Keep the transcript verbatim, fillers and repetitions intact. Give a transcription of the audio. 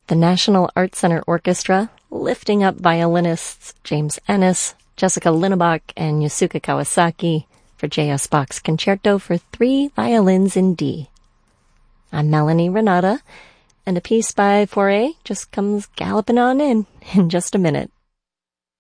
The National Arts Center Orchestra, lifting up violinists James Ennis, Jessica Linnebach, and Yusuke Kawasaki for J S. Bach's Concerto for Three Violins in D. I'm Melanie Renata, and a piece by Fauré just comes galloping on in in just a minute.